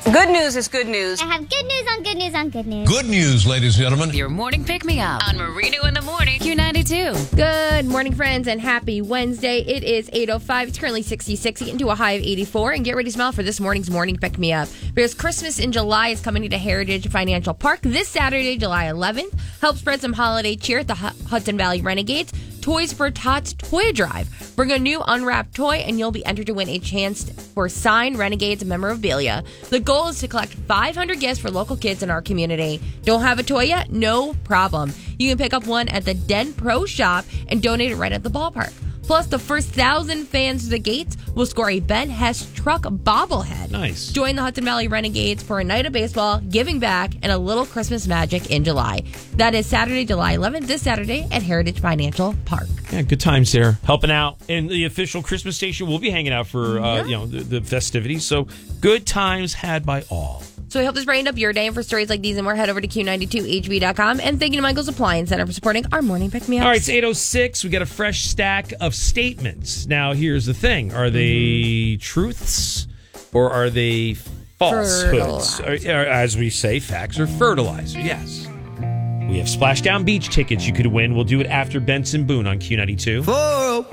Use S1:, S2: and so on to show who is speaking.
S1: Good news is good news.
S2: I have good news on good news on good news.
S3: Good news, ladies and gentlemen.
S4: Your morning pick-me-up on Marino in the Morning, Q92.
S5: Good morning, friends, and happy Wednesday. It is 8:05. It's currently 66. Get into a high of 84 and get ready to smile for this morning's morning pick-me-up. Because Christmas in July is coming to Heritage Financial Park this Saturday, July 11th. Help spread some holiday cheer at the Hudson Valley Renegades. Toys for Tots Toy Drive. Bring a new unwrapped toy and you'll be entered to win a chance for signed Renegades memorabilia. The goal is to collect 500 gifts for local kids in our community. Don't have a toy yet? No problem. You can pick up one at the Den Pro Shop and donate it right at the ballpark. Plus, the first 1,000 fans to the gates will score a Ben Hess truck bobblehead.
S6: Nice.
S5: Join the Hudson Valley Renegades for a night of baseball, giving back, and a little Christmas magic in July. That is Saturday, July 11th, this Saturday at Heritage Financial Park.
S6: Yeah, good times there. Helping out. And the official Christmas station will be hanging out for the festivities. So good times had by all.
S5: So we hope this brightened up your day. And for stories like these and more, head over to Q92HB.com. And thank you to Michael's Appliance Center for supporting our morning pick-me-ups.
S6: All right, it's 8:06. We got a fresh stack of statements. Now, here's the thing. Are they truths or are they falsehoods? Or, as we say, facts are fertilizer. Yes. We have Splashdown Beach tickets you could win. We'll do it after Benson Boone on Q92.